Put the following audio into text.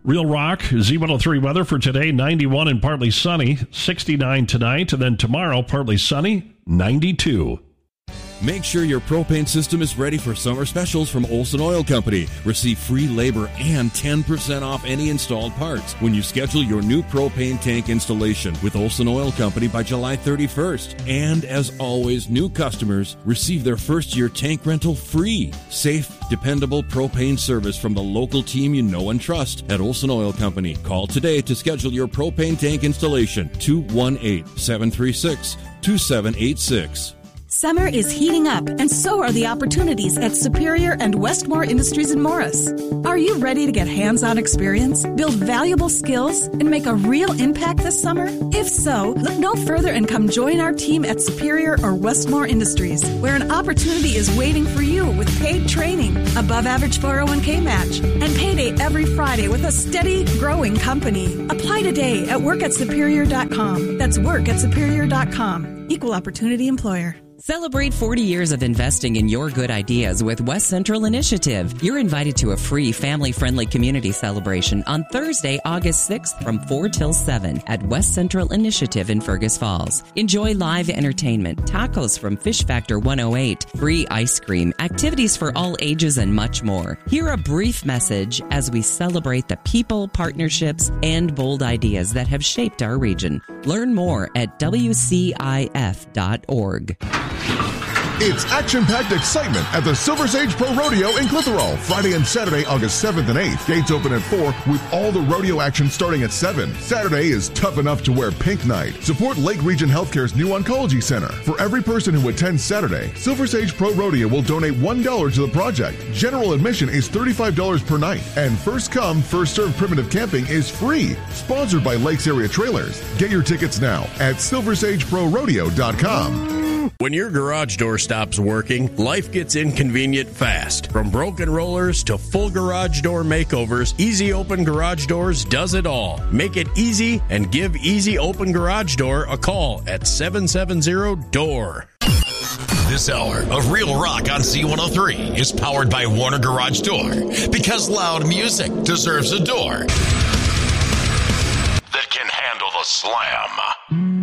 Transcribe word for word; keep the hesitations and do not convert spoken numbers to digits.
Real Rock, Z one oh three weather for today, ninety-one and partly sunny, sixty-nine tonight, and then tomorrow, partly sunny, ninety-two. Make sure your propane system is ready for summer specials from Olson Oil Company. Receive free labor and ten percent off any installed parts when you schedule your new propane tank installation with Olson Oil Company by July thirty-first. And as always, new customers receive their first year tank rental free. Safe, dependable propane service from the local team you know and trust at Olson Oil Company. Call today to schedule your propane tank installation. two one eight, seven three six, two seven eight six. Summer is heating up, and so are the opportunities at Superior and Westmore Industries in Morris. Are you ready to get hands-on experience, build valuable skills, and make a real impact this summer? If so, look no further and come join our team at Superior or Westmore Industries, where an opportunity is waiting for you with paid training, above-average four oh one k match, and payday every Friday with a steady, growing company. Apply today at work at superior dot com. That's work at superior dot com. Equal opportunity employer. Celebrate forty years of investing in your good ideas with West Central Initiative. You're invited to a free family-friendly community celebration on Thursday, August sixth from four till seven at West Central Initiative in Fergus Falls. Enjoy live entertainment, tacos from Fish Factor one oh eight, free ice cream, activities for all ages, and much more. Hear a brief message as we celebrate the people, partnerships, and bold ideas that have shaped our region. Learn more at W C I F dot org. It's action-packed excitement at the Silver Sage Pro Rodeo in Clitheroe. Friday and Saturday, August seventh and eighth. Gates open at four with all the rodeo action starting at seven. Saturday is tough enough to wear pink night. Support Lake Region Healthcare's new oncology center. For every person who attends Saturday, Silver Sage Pro Rodeo will donate one dollar to the project. General admission is thirty-five dollars per night. And first come, first served primitive camping is free. Sponsored by Lakes Area Trailers. Get your tickets now at silver sage pro rodeo dot com. When your garage door stops working, life gets inconvenient fast. From broken rollers to full garage door makeovers, Easy Open Garage Doors does it all. Make it easy and give Easy Open Garage Door a call at seven seven zero D O O R. This hour of Real Rock on C one oh three is powered by Warner Garage Door, because loud music deserves a door that can handle the slam.